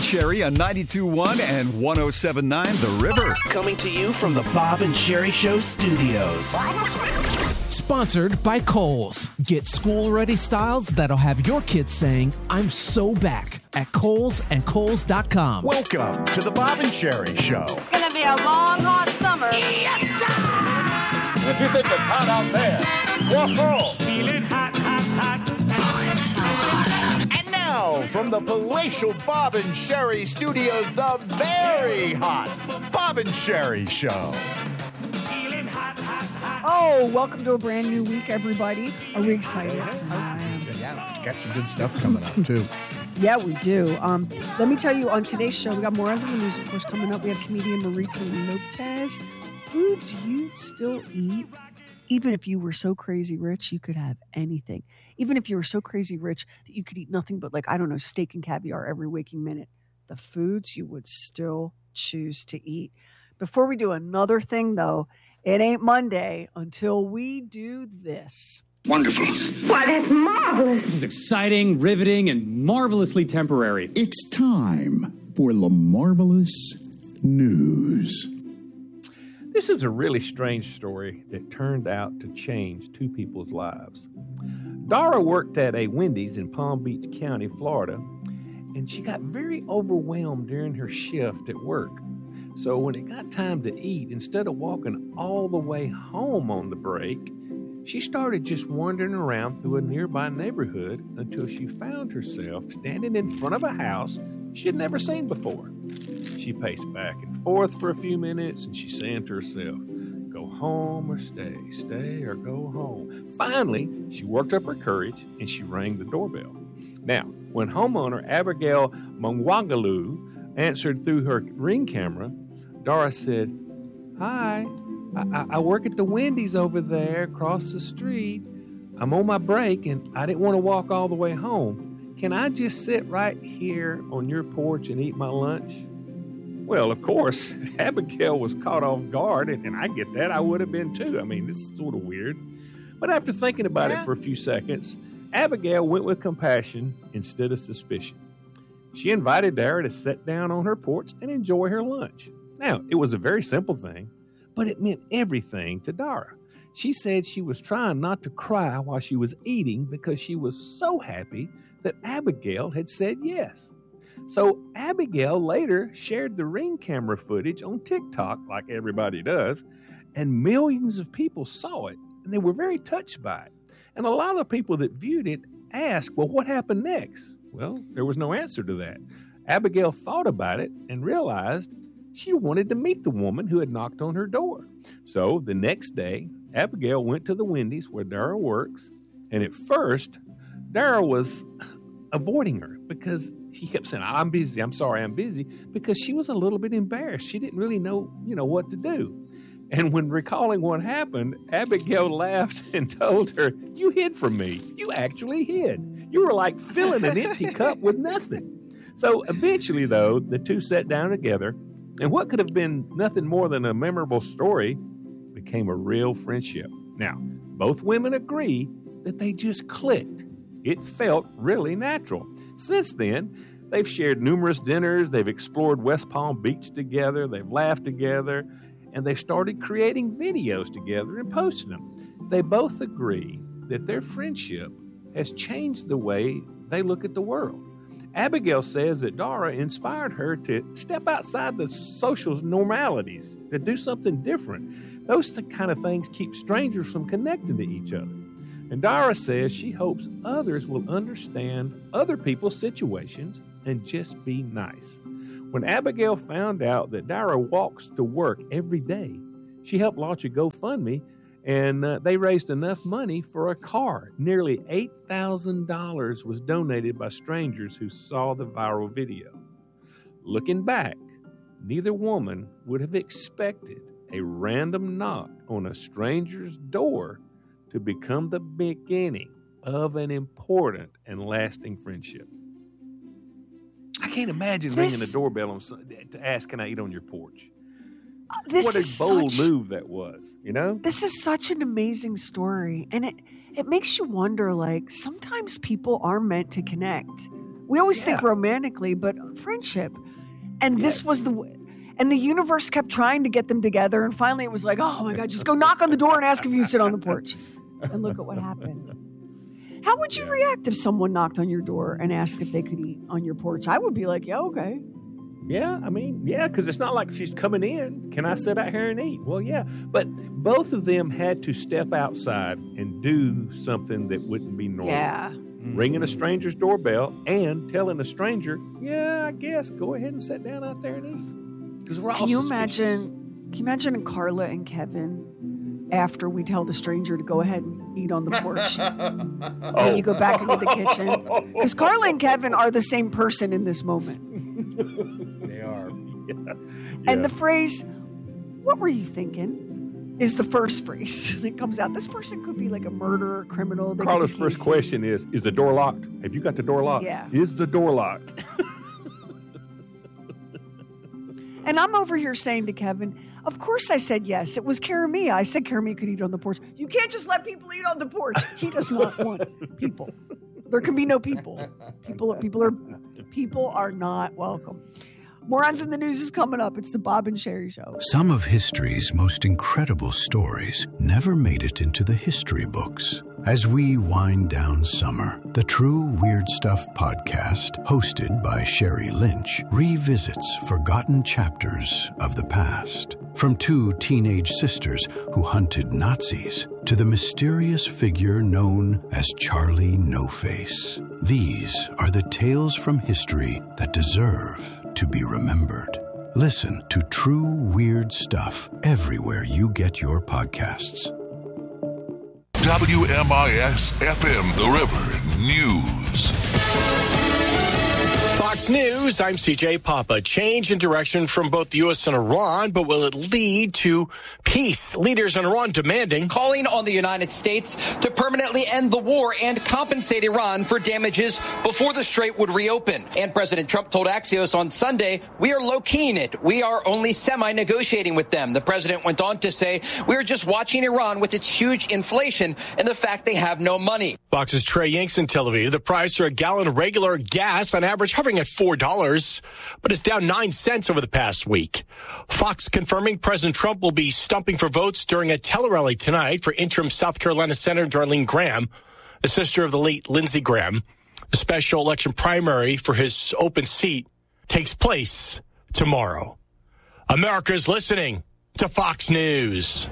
Sherry on 92.1 and 107.9 The River. Coming to you from the Bob and Sherry Show studios. Sponsored by Kohl's. Get school-ready styles that'll have your kids saying, I'm so back at Kohl's and Kohl's.com. Welcome to the Bob and Sherry Show. It's going to be a long, hot summer. Yes, sir! If you think it's hot out there, whoa, feeling hot, hot, hot. Oh, it's so hot. And now, from the palatial Bob and Sherry Studios, the very hot Bob and Sherry Show. Oh, welcome to a brand new week, everybody. Are we excited? Yeah, got some good stuff coming up, too. Yeah, we do. Let me tell you, on today's show, we got Morons in the News, of course, coming up. We have comedian Marika Lopez. Foods you'd still eat, even if you were so crazy rich, you could have anything. Even if you were so crazy rich that you could eat nothing but, steak and caviar every waking minute. The foods you would still choose to eat. Before we do another thing, though, it ain't Monday until we do this. Wonderful. Why, that's marvelous. This is exciting, riveting, and marvelously temporary. It's time for the Marvelous News. This is a really strange story that turned out to change two people's lives. Dara worked at a Wendy's in Palm Beach County, Florida, and she got very overwhelmed during her shift at work. So when it got time to eat, instead of walking all the way home on the break, she started just wandering around through a nearby neighborhood until she found herself standing in front of a house she had never seen before. She paced back and forth for a few minutes, and she said to herself, go home or stay or go home. Finally, she worked up her courage, and she rang the doorbell. Now, when homeowner Abigail Mangwangalu answered through her Ring camera, Dara said, hi, I work at the Wendy's over there across the street. I'm on my break, and I didn't want to walk all the way home. Can I just sit right here on your porch and eat my lunch? Well, of course, Abigail was caught off guard, and I get that. I would have been too. I mean, this is sort of weird. But after thinking about it for a few seconds, Abigail went with compassion instead of suspicion. She invited Dara to sit down on her porch and enjoy her lunch. Now, it was a very simple thing, but it meant everything to Dara. She said she was trying not to cry while she was eating because she was so happy that Abigail had said yes. So Abigail later shared the Ring camera footage on TikTok, like everybody does, and millions of people saw it, and they were very touched by it. And a lot of people that viewed it asked, well, what happened next? Well, there was no answer to that. Abigail thought about it and realized she wanted to meet the woman who had knocked on her door. So the next day, Abigail went to the Wendy's where Dara works, and at first, Dara was avoiding her because she kept saying, I'm busy, I'm sorry, I'm busy, because she was a little bit embarrassed. She didn't really know, what to do. And when recalling what happened, Abigail laughed and told her, you hid from me. You actually hid. You were like filling an empty cup with nothing. So eventually, though, the two sat down together, and what could have been nothing more than a memorable story became a real friendship. Now, both women agree that they just clicked. It felt really natural. Since then, they've shared numerous dinners, they've explored West Palm Beach together, they've laughed together, and they started creating videos together and posting them. They both agree that their friendship has changed the way they look at the world. Abigail says that Dara inspired her to step outside the social normalities, to do something different. Those kind of things keep strangers from connecting to each other. And Dara says she hopes others will understand other people's situations and just be nice. When Abigail found out that Dara walks to work every day, she helped launch a GoFundMe, and they raised enough money for a car. Nearly $8,000 was donated by strangers who saw the viral video. Looking back, neither woman would have expected a random knock on a stranger's door to become the beginning of an important and lasting friendship. I can't imagine ringing the doorbell to ask, can I eat on your porch? What a bold move that was, This is such an amazing story. And it makes you wonder, sometimes people are meant to connect. We always think romantically, but friendship. And this was and the universe kept trying to get them together. And finally it was like, oh my God, just go knock on the door and ask if you can sit on the porch. And look at what happened. How would you react if someone knocked on your door and asked if they could eat on your porch? I would be like, yeah, okay. Yeah, I mean, because it's not like she's coming in. Can I sit out here and eat? Well, yeah. But both of them had to step outside and do something that wouldn't be normal. Yeah. Ringing a stranger's doorbell and telling a stranger, yeah, I guess, go ahead and sit down out there and eat. Because we're all Can you suspicious. imagine Carla and Kevin after we tell the stranger to go ahead and eat on the porch? And you go back into the kitchen? Because Carla and Kevin are the same person in this moment. They are. And the phrase, what were you thinking, is the first phrase that comes out. This person could be like a murderer, criminal. They Carla's could be first casing. question is the door locked? Have you got the door locked? Yeah. Is the door locked? And I'm over here saying to Kevin, of course I said yes. It was Karamia. I said Karamia could eat on the porch. You can't just let people eat on the porch. He does not want people. There can be no people. People are not welcome. Morons in the News is coming up. It's the Bob and Sherry Show. Some of history's most incredible stories never made it into the history books. As we wind down summer, the True Weird Stuff podcast, hosted by Sherry Lynch, revisits forgotten chapters of the past. From two teenage sisters who hunted Nazis to the mysterious figure known as Charlie No Face. These are the tales from history that deserve to be remembered. Listen to True Weird Stuff everywhere you get your podcasts. WMIS FM The River News. Fox News, I'm CJ Papa. Change in direction from both the U.S. and Iran, but will it lead to peace? Leaders in Iran demanding, calling on the United States to permanently end the war and compensate Iran for damages before the strait would reopen. And President Trump told Axios on Sunday, we are low-keying it. We are only semi-negotiating with them. The president went on to say, we are just watching Iran with its huge inflation and the fact they have no money. Fox's Trey Yanks in Tel Aviv. The price for a gallon of regular gas on average hovering at $4, but it's down 9 cents over the past week. Fox confirming President Trump will be stumping for votes during a tele-rally tonight for interim South Carolina Senator Darlene Graham, the sister of the late Lindsey Graham. The special election primary for his open seat takes place tomorrow. America's listening to Fox News.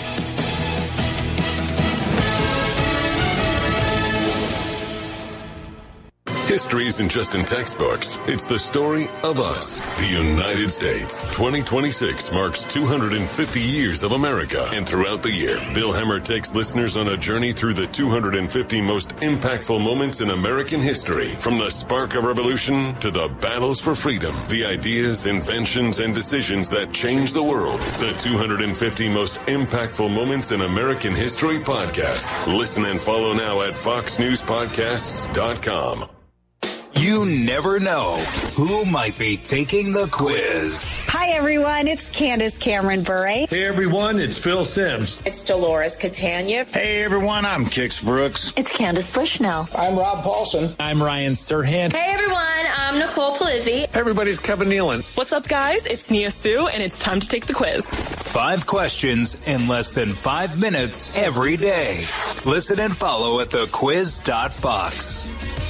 History isn't just in textbooks. It's the story of us, the United States. 2026 marks 250 years of America. And throughout the year, Bill Hemmer takes listeners on a journey through the 250 most impactful moments in American history. From the spark of revolution to the battles for freedom, the ideas, inventions, and decisions that changed the world. The 250 most impactful moments in American history podcast. Listen and follow now at foxnewspodcasts.com. You never know who might be taking the quiz. Hi, everyone. It's Candace Cameron Bure. Hey, everyone. It's Phil Sims. It's Dolores Catania. Hey, everyone. I'm Kix Brooks. It's Candace Bushnell. I'm Rob Paulson. I'm Ryan Serhant. Hey, everyone. I'm Nicole Palizzi. Hey, everybody's Kevin Nealon. What's up, guys? It's Nia Sue, and it's time to take the quiz. 5 questions in less than 5 minutes every day. Listen and follow at thequiz.fox.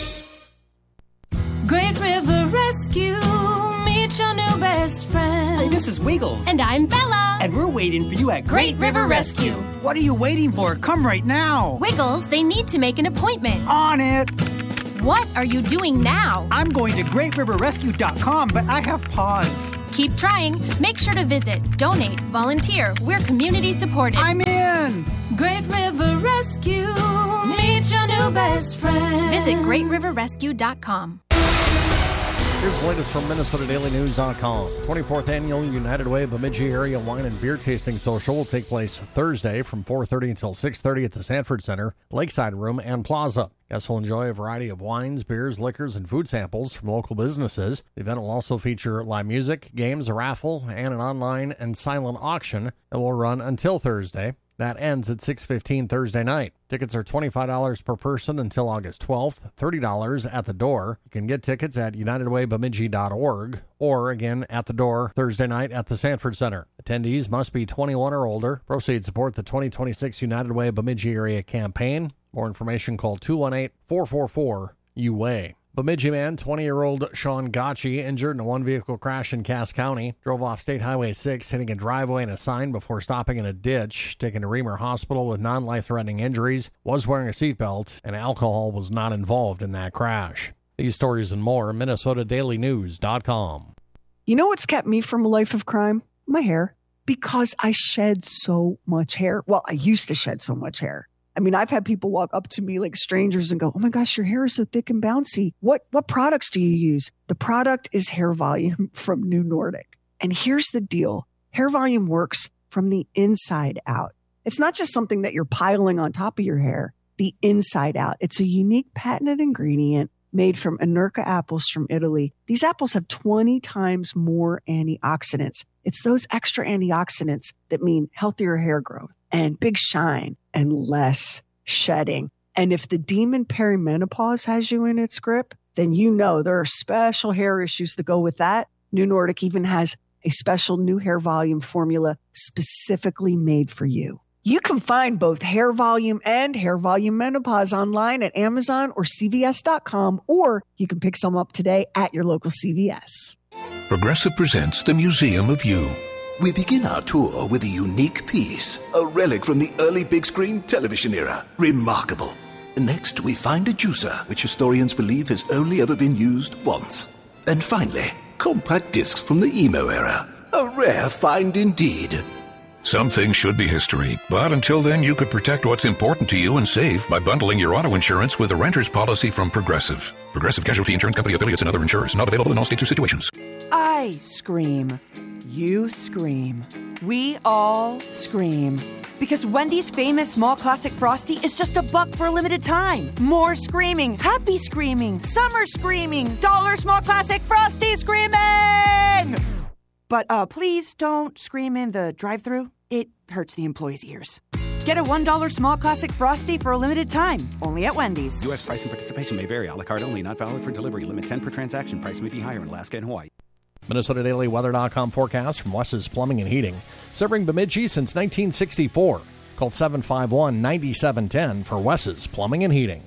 Great River Rescue, meet your new best friend. Hey, this is Wiggles. And I'm Bella. And we're waiting for you at Great River Rescue. What are you waiting for? Come right now. Wiggles, they need to make an appointment. On it. What are you doing now? I'm going to GreatRiverRescue.com, but I have pause. Keep trying. Make sure to visit, donate, volunteer. We're community supported. I'm in. Great River Rescue, meet your new best friend. Visit GreatRiverRescue.com. Here's the latest from MinnesotaDailyNews.com. 24th Annual United Way Bemidji Area Wine and Beer Tasting Social will take place Thursday from 4:30 until 6:30 at the Sanford Center, Lakeside Room, and Plaza. Guests will enjoy a variety of wines, beers, liquors, and food samples from local businesses. The event will also feature live music, games, a raffle, and an online and silent auction that will run until Thursday. That ends at 6:15 Thursday night. Tickets are $25 per person until August 12th, $30 at the door. You can get tickets at unitedwaybemidji.org or, again, at the door Thursday night at the Sanford Center. Attendees must be 21 or older. Proceeds support the 2026 United Way Bemidji Area campaign. More information, call 218-444-UWAY. Bemidji man, 20-year-old Sean Gotchi, injured in a one-vehicle crash in Cass County. Drove off State Highway 6, hitting a driveway and a sign before stopping in a ditch. Taken to Reamer Hospital with non-life-threatening injuries. Was wearing a seatbelt, and alcohol was not involved in that crash. These stories and more, MinnesotaDailyNews.com. You know what's kept me from a life of crime? My hair. Because I shed so much hair. Well, I used to shed so much hair. I mean, I've had people walk up to me like strangers and go, "Oh my gosh, your hair is so thick and bouncy. What products do you use?" The product is Hair Volume from New Nordic. And here's the deal. Hair Volume works from the inside out. It's not just something that you're piling on top of your hair, the inside out. It's a unique patented ingredient made from Anerca apples from Italy. These apples have 20 times more antioxidants. It's those extra antioxidants that mean healthier hair growth and big shine and less shedding. And if the demon perimenopause has you in its grip, then you know there are special hair issues that go with that. New Nordic even has a special new Hair Volume formula specifically made for you. You can find both Hair Volume and Hair Volume Menopause online at Amazon or CVS.com, or you can pick some up today at your local CVS. Progressive presents the Museum of You. We begin our tour with a unique piece, a relic from the early big screen television era. Remarkable. Next, we find a juicer, which historians believe has only ever been used once. And finally, compact discs from the emo era. A rare find indeed. Some things should be history, but until then you could protect what's important to you and save by bundling your auto insurance with a renter's policy from Progressive. Progressive Casualty Insurance Company affiliates and other insurers. Not available in all states or situations. I scream. You scream. We all scream. Because Wendy's famous small classic Frosty is just $1 for a limited time. More screaming, happy screaming, summer screaming, dollar small classic Frosty screaming! But please don't scream in the drive-thru. It hurts the employees' ears. Get a $1 small classic Frosty for a limited time, only at Wendy's. U.S. price and participation may vary. A la carte only, not valid for delivery. Limit 10 per transaction. Price may be higher in Alaska and Hawaii. MinnesotaDailyWeather.com forecast from Wes's Plumbing and Heating. Serving Bemidji since 1964. Call 751-9710 for Wes's Plumbing and Heating.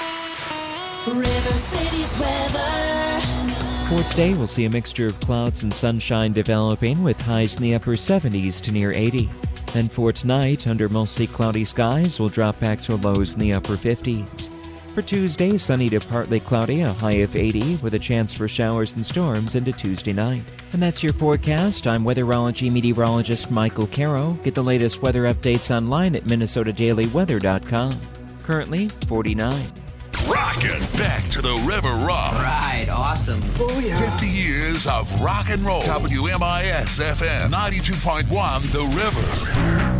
River City's weather. For today, we'll see a mixture of clouds and sunshine developing with highs in the upper 70s to near 80. Then for tonight, under mostly cloudy skies, we'll drop back to lows in the upper 50s. For Tuesday, sunny to partly cloudy, a high of 80 with a chance for showers and storms into Tuesday night. And that's your forecast. I'm weatherology meteorologist Michael Caro. Get the latest weather updates online at MinnesotaDailyWeather.com. Currently, 49. Rockin' back to the River Rock. Right, awesome. Oh, yeah. 50 years of rock and roll. WMIS FM 92.1 The River.